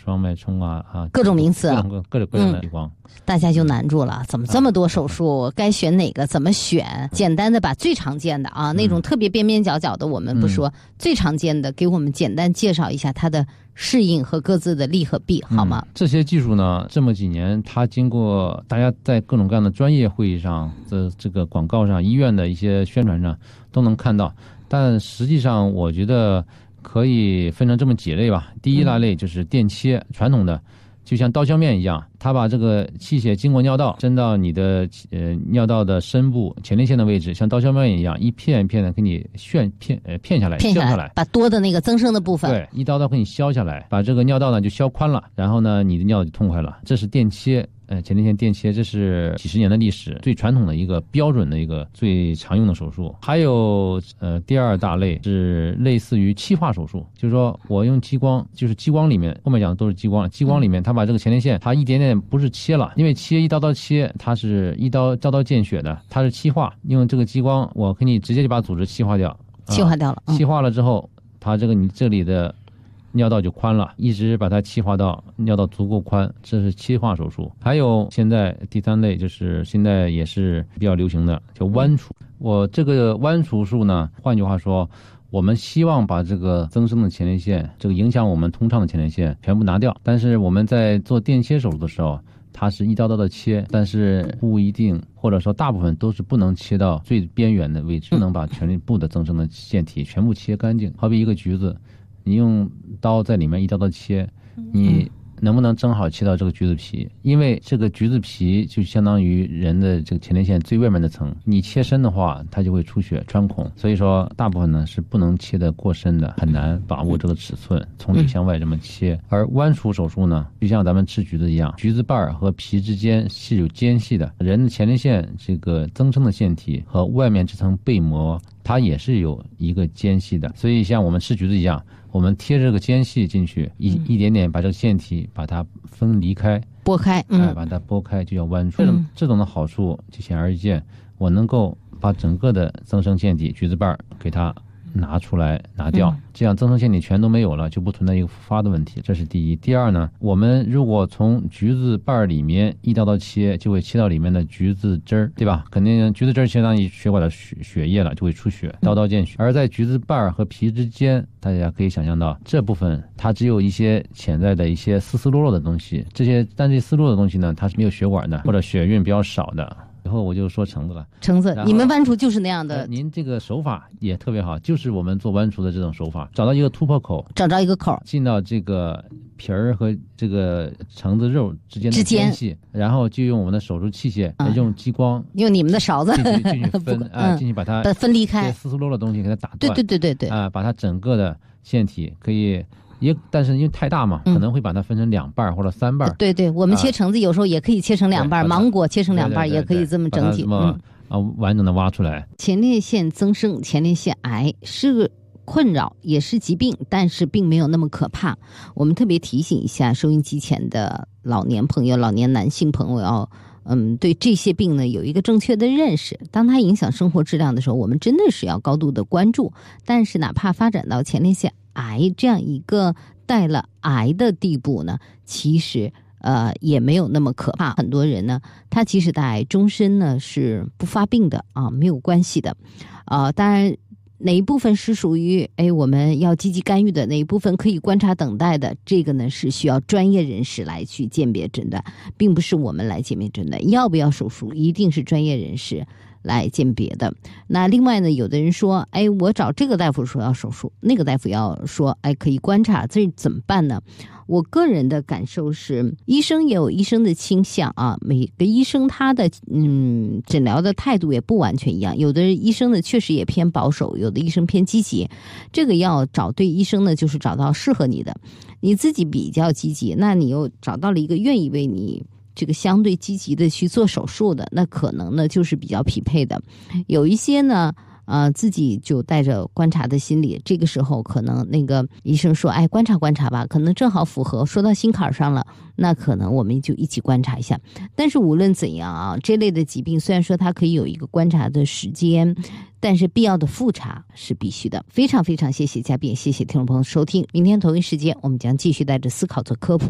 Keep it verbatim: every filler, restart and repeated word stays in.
双脉冲啊啊， 各种名词， 各种各种各样的激光、嗯， 大家就难住了，怎么这么多手术？啊、该选哪个？怎么选？简单的把最常见的啊，那种特别边边角角的我们不说，嗯、最常见的给我们简单介绍一下它的适应和各自的利和弊，好吗？ 嗯、这些技术呢，这么几年，它经过大家在各种各样的专业会议上、这这个广告上、医院的一些宣传上都能看到，但实际上我觉得可以分成这么几类吧。第一大类就是电切，嗯、传统的。就像刀削面一样，它把这个器械经过尿道伸到你的呃尿道的深部前列腺的位置，像刀削面一样，一片一片的给你旋片呃片下来， 片下来， 削下来， 把多的那个增生的部分， 对，一刀刀给你削下来，把这个尿道呢就削宽了，然后呢你的尿就痛快了。这是电切。呃，前列腺电切，这是几十年的历史，最传统的一个标准的一个最常用的手术。还有呃，第二大类是类似于气化手术，就是说我用激光，就是激光里面后面讲的都是激光，激光里面它把这个前列腺它一点点不是切了，因为切一刀刀切，它是一刀刀刀见血的，它是气化，用这个激光我给你直接就把组织气化掉， 气化掉了， 嗯、气化了之后，它这个你这里的。尿道就宽了，一直把它气化到尿道足够宽，这是气化手术。还有现在第三类就是现在也是比较流行的，叫剜除。我这个剜除术呢，换句话说，我们希望把这个增生的前列腺，这个影响我们通畅的前列腺全部拿掉。但是我们在做电切手术的时候，它是一刀刀的切，但是不一定，或者说大部分都是不能切到最边缘的位置，不能把全部的增生的腺体全部切干净。好比一个橘子。你用刀在里面一刀刀切，你能不能正好切到这个橘子皮？因为这个橘子皮就相当于人的这个前列腺最外面的层，你切深的话，它就会出血穿孔。所以说，大部分呢是不能切得过深的，很难把握这个尺寸，从里向外这么切。而剜除手术呢，就像咱们吃橘子一样，橘子瓣和皮之间是有间隙的，人的前列腺这个增生的腺体和外面这层背膜，它也是有一个间隙的。所以像我们吃橘子一样。我们贴这个间隙进去，一一点点把这个腺体把它分离开、 拨开，嗯， 哎，把它拨开，就叫剜除。这种这种的好处就显而易见，我能够把整个的增生腺体、橘子瓣给它拿出来拿掉，嗯、这样增生腺体全都没有了，就不存在一个复发的问题。这是第一。第二呢，我们如果从橘子瓣里面一刀刀切，就会切到里面的橘子汁儿，对吧？肯定橘子汁儿相当于血管的血血液了，就会出血，刀刀见血。而在橘子瓣和皮之间，大家可以想象到这部分它只有一些潜在的一些丝丝落落的东西，这些但这些丝落的东西呢，它是没有血管的，或者血运比较少的。以后我就说橙子了， 橙子，你们剜除就是那样的、 呃。您这个手法也特别好，就是我们做剜除的这种手法，找到一个突破口， 找到一个口， 进到这个皮儿和这个橙子肉之间的间隙，然后就用我们的手术器械，嗯、用激光， 用你们的勺子进去进去分啊、呃，进去把它分离开， 丝丝落落的东西给它打断， 对对对对对， 啊、呃，把它整个的腺体可以。也，但是因为太大嘛，可能会把它分成两半或者三半。 嗯、对对，我们切橙子有时候也可以切成两半，芒果切成两半也可以这么整体。 嗯，啊，完整的挖出来。 前列腺增生、前列腺癌是个困扰，也是疾病，但是并没有那么可怕。我们特别提醒一下收音机前的老年朋友、老年男性朋友要。嗯，对这些病呢有一个正确的认识。当它影响生活质量的时候，我们真的是要高度的关注。但是哪怕发展到前列腺癌这样一个带了癌的地步呢，其实呃也没有那么可怕。很多人呢，他其实带癌终身呢是不发病的啊，没有关系的。呃，当然。哪一部分是属于哎我们要积极干预的，哪一部分可以观察等待的，这个呢是需要专业人士来去鉴别诊断，并不是我们来鉴别诊断。要不要手术一定是专业人士来鉴别的。那另外呢，有的人说哎我找这个大夫说要手术，那个大夫要说哎可以观察，这怎么办呢？我个人的感受是，医生也有医生的倾向啊，每个医生他的嗯诊疗的态度也不完全一样，有的医生呢确实也偏保守，有的医生偏积极，这个要找对医生呢，就是找到适合你的，你自己比较积极，那你又找到了一个愿意为你这个相对积极的去做手术的，那可能呢就是比较匹配的。有一些呢呃，自己就带着观察的心理，这个时候可能那个医生说哎观察观察吧，可能正好符合，说到心坎上了，那可能我们就一起观察一下。但是无论怎样啊，这类的疾病虽然说它可以有一个观察的时间，但是必要的复查是必须的。非常非常谢谢嘉宾，谢谢听众朋友收听，明天同一时间我们将继续带着思考做科普。